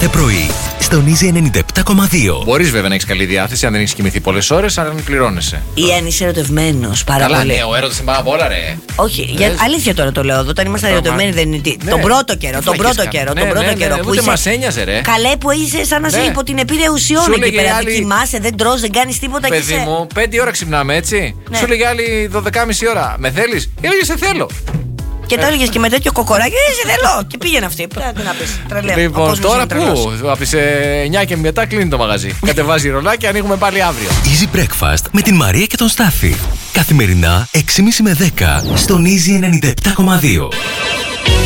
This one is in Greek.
κάθε πρωί στον Easy 97,2. Μπορείς βέβαια να έχεις καλή διάθεση αν δεν έχεις κοιμηθεί πολλές ώρες, αν πληρώνεσαι. Ή αν είσαι ερωτευμένος πάρα Καλά, πολύ. ναι, ο έρωτας είναι πάρα πολλά, ρε. Όχι, αλήθεια τώρα το λέω εδώ. Όταν είμαστε ερωτευμένοι δεν είναι. Ναι. Τον πρώτο καιρό που ούτε είσαι. μας ένοιαζε, ρε. Καλέ που είσαι σαν να είσαι Ναι. υπό την επίρρεια ουσιών Σου εκεί λέγε η πέρα. άλλη- Δεν κοιμάσαι, δεν τρως, δεν κάνεις τίποτα και Παιδί μου, 5 ώρα ξυπνάμε, έτσι. Ναι. Σου λέγε άλλη 12,5 ώρα. Με θέλεις? Έλεγε σε θέλω. Και το έλεγες και με τέτοιο κοκοράκι. Σε θέλω. Και πήγαινε αυτή. Τι να πεις. Τρελαίο. Ο Λοιπόν, κόσμος τώρα είναι τρελός. πού? Από τις 9 και μετά κλείνει το μαγαζί. Κατεβάζει ρολάκι, ανοίγουμε πάλι αύριο. Easy Breakfast με την Μαρία και τον Στάφη. Καθημερινά 6.30 με 10 στον Easy 97,2.